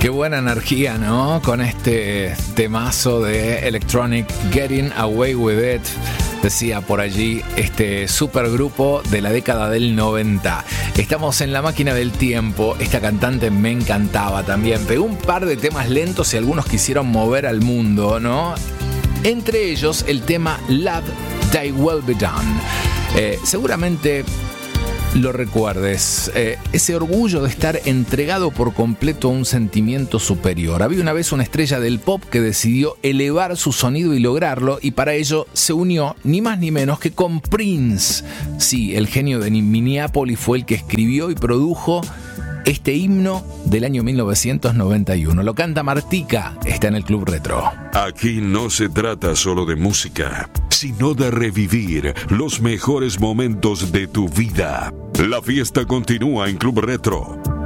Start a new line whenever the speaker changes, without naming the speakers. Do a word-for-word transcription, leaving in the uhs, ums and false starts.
Qué buena energía, ¿no? Con este temazo de Electronic, Getting Away With It. Decía por allí este supergrupo de la década del noventa. Estamos en la máquina del tiempo. Esta cantante me encantaba también. Pegó un par de temas lentos y algunos quisieron mover al mundo, ¿no? Entre ellos el tema Love, Thy Will Be Done. Eh, seguramente lo recuerdes, eh, ese orgullo de estar entregado por completo a un sentimiento superior. Había una vez una estrella del pop que decidió elevar su sonido y lograrlo, y para ello se unió ni más ni menos que con Prince. Sí, el genio de Minneapolis fue el que escribió y produjo este himno del año mil novecientos noventa y uno. Lo canta Martika, está en el Club Retro.
Aquí no se trata solo de música, sino de revivir los mejores momentos de tu vida. La fiesta continúa en Club Retro.